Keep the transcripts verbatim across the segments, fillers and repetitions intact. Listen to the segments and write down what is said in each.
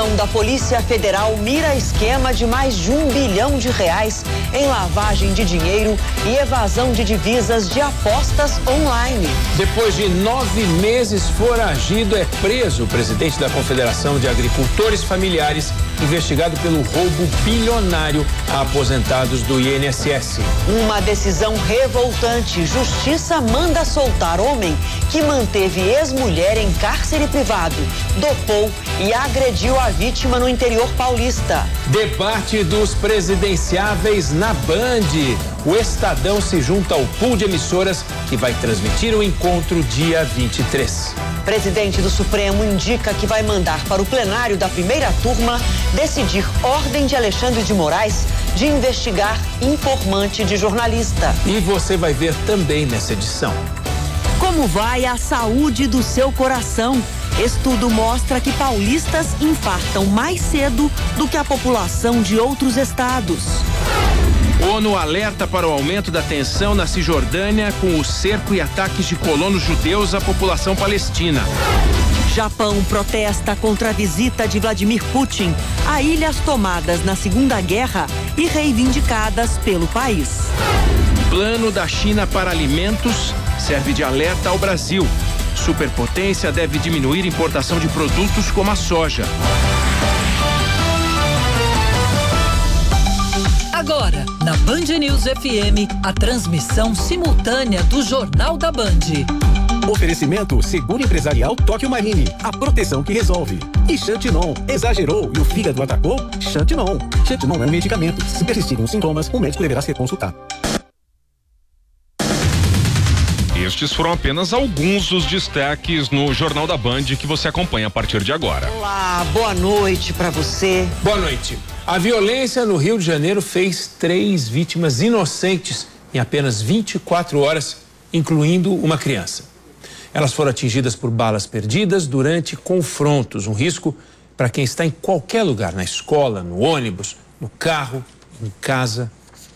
Operação da Polícia Federal mira esquema de mais de um bilhão de reais em lavagem de dinheiro e evasão de divisas de apostas online. Depois de nove meses foragido, é preso o presidente da Confederação de Agricultores Familiares, investigado pelo roubo bilionário a aposentados do I N S S. Uma decisão revoltante. Justiça manda soltar homem que manteve ex-mulher em cárcere privado, dopou e agrediu a vítima no interior paulista. Debate dos presidenciáveis na Band. O Estadão se junta ao pool de emissoras que vai transmitir o encontro dia vinte e três. Presidente do Supremo indica que vai mandar para o plenário da primeira turma decidir ordem de Alexandre de Moraes de investigar informante de jornalista. E você vai ver também nessa edição. Como vai a saúde do seu coração? Estudo mostra que paulistas infartam mais cedo do que a população de outros estados. ONU alerta para o aumento da tensão na Cisjordânia com o cerco e ataques de colonos judeus à população palestina. Japão protesta contra a visita de Vladimir Putin a ilhas tomadas na Segunda Guerra e reivindicadas pelo país. Plano da China para alimentos serve de alerta ao Brasil. Superpotência deve diminuir importação de produtos como a soja. Agora, na Band News F M, a transmissão simultânea do Jornal da Band. Oferecimento Seguro Empresarial Tóquio Marine, a proteção que resolve. E Xantinon, exagerou e o fígado atacou? Xantinon. Xantinon é um medicamento. Se persistirem os sintomas, o médico deverá ser consultado. Estes foram apenas alguns dos destaques no Jornal da Band que você acompanha a partir de agora. Olá, boa noite para você. Boa noite. A violência no Rio de Janeiro fez três vítimas inocentes em apenas vinte e quatro horas, incluindo uma criança. Elas foram atingidas por balas perdidas durante confrontos, um risco para quem está em qualquer lugar, na escola, no ônibus, no carro, em casa.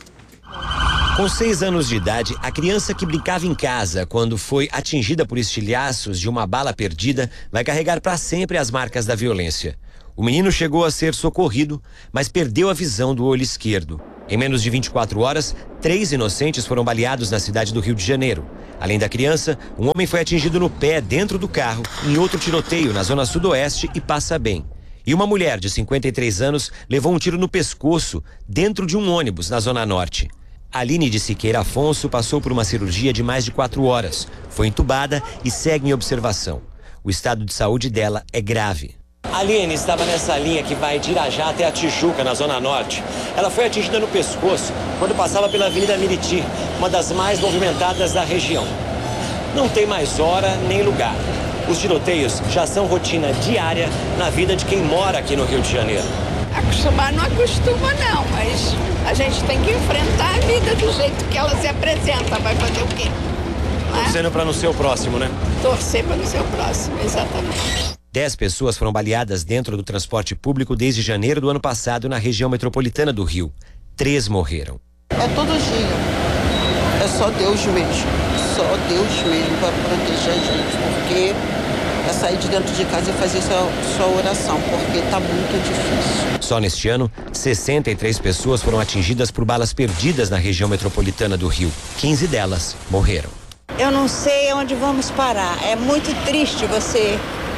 Com seis anos de idade, a criança que brincava em casa quando foi atingida por estilhaços de uma bala perdida vai carregar para sempre as marcas da violência. O menino chegou a ser socorrido, mas perdeu a visão do olho esquerdo. Em menos de vinte e quatro horas, três inocentes foram baleados na cidade do Rio de Janeiro. Além da criança, um homem foi atingido no pé dentro do carro em outro tiroteio na zona sudoeste e passa bem. E uma mulher de cinquenta e três anos levou um tiro no pescoço dentro de um ônibus na zona norte. Aline de Siqueira Afonso passou por uma cirurgia de mais de quatro horas. Foi entubada e segue em observação. O estado de saúde dela é grave. A Aline estava nessa linha que vai de Irajá até a Tijuca, na Zona Norte. Ela foi atingida no pescoço quando passava pela Avenida Miriti, uma das mais movimentadas da região. Não tem mais hora nem lugar. Os tiroteios já são rotina diária na vida de quem mora aqui no Rio de Janeiro. Acostumar não acostuma não, mas a gente tem que enfrentar a vida do jeito que ela se apresenta. Vai fazer o quê? Torcendo para não ser o próximo, né? Torcer para não ser o próximo, exatamente. Dez pessoas foram baleadas dentro do transporte público desde janeiro do ano passado na região metropolitana do Rio. Três morreram. É todo dia. É só Deus mesmo. Só Deus mesmo para proteger a gente. Porque é sair de dentro de casa e fazer sua, sua oração, porque tá muito difícil. Só neste ano, sessenta e três pessoas foram atingidas por balas perdidas na região metropolitana do Rio. quinze delas morreram. Eu não sei onde vamos parar. É muito triste você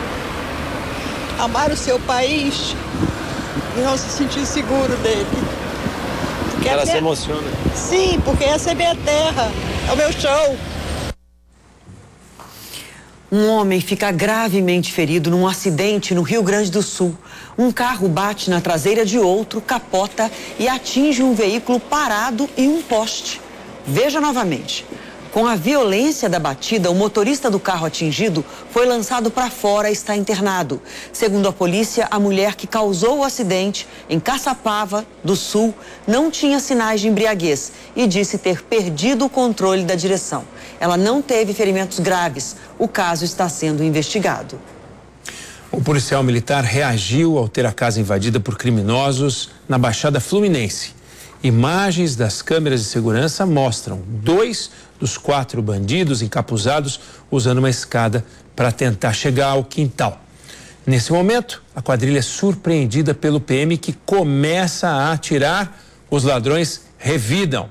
amar o seu país e não se sentir seguro dele. Porque ela é se minha... emociona. Sim, porque essa é minha terra, é o meu chão. Um homem fica gravemente ferido num acidente no Rio Grande do Sul. Um carro bate na traseira de outro, capota e atinge um veículo parado em um poste. Veja novamente. Com a violência da batida, o motorista do carro atingido foi lançado para fora e está internado. Segundo a polícia, a mulher que causou o acidente em Caçapava do Sul não tinha sinais de embriaguez e disse ter perdido o controle da direção. Ela não teve ferimentos graves. O caso está sendo investigado. O policial militar reagiu ao ter a casa invadida por criminosos na Baixada Fluminense. Imagens das câmeras de segurança mostram dois dos quatro bandidos encapuzados usando uma escada para tentar chegar ao quintal. Nesse momento, a quadrilha é surpreendida pelo P M, que começa a atirar. Os ladrões revidam.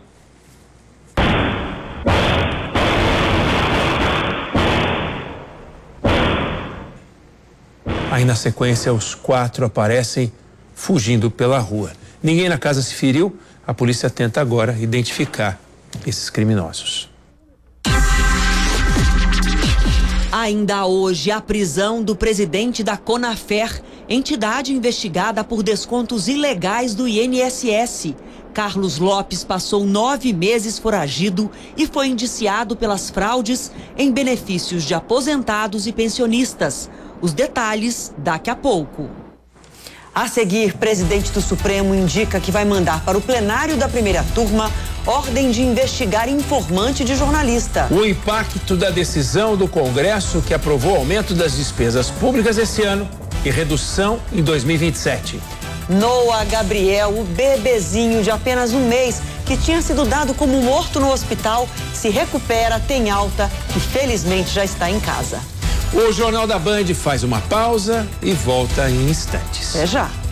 Aí, na sequência, os quatro aparecem fugindo pela rua. Ninguém na casa se feriu. A polícia tenta agora identificar esses criminosos. Ainda hoje, a prisão do presidente da Conafer, entidade investigada por descontos ilegais do I N S S. Carlos Lopes passou nove meses foragido e foi indiciado pelas fraudes em benefícios de aposentados e pensionistas. Os detalhes daqui a pouco. A seguir, presidente do Supremo indica que vai mandar para o plenário da primeira turma ordem de investigar informante de jornalista. O impacto da decisão do Congresso, que aprovou aumento das despesas públicas esse ano e redução em dois mil e vinte e sete. Noah Gabriel, o bebezinho de apenas um mês, que tinha sido dado como morto no hospital, se recupera, tem alta e felizmente já está em casa. O Jornal da Band faz uma pausa e volta em instantes. Até já.